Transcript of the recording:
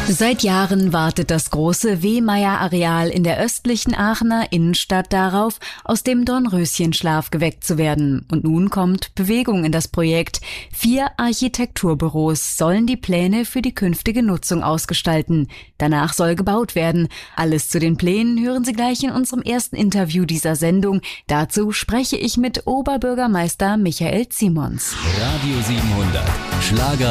Seit Jahren wartet das große Wehmeyer-Areal in der östlichen Aachener Innenstadt darauf, aus dem Dornröschenschlaf geweckt zu werden. Und nun kommt Bewegung in das Projekt. 4 Architekturbüros sollen die Pläne für die künftige Nutzung ausgestalten. Danach soll gebaut werden. Alles zu den Plänen hören Sie gleich in unserem ersten Interview dieser Sendung. Dazu spreche ich mit Oberbürgermeister Michael Zimons. Radio 700, Schlager